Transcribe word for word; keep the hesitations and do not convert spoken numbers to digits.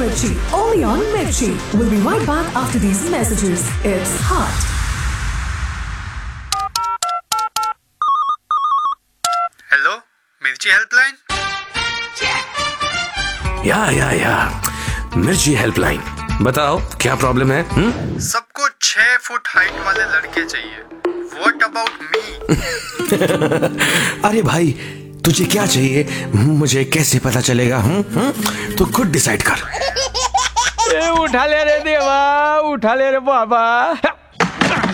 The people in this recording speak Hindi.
Mirchi, only on Mirchi. We'll be right back after these messages. It's hot. Hello, मिर्ची हेल्पलाइन। या या या मिर्ची हेल्पलाइन, बताओ क्या प्रॉब्लम है? हुँ? सबको छह फुट हाइट वाले लड़के चाहिए। What about me? अरे भाई, तुझे क्या चाहिए मुझे कैसे पता चलेगा? हुँ? हुँ? तो खुद डिसाइड कर। ए, उठा ले रे देवा, उठा ले रे बाबा।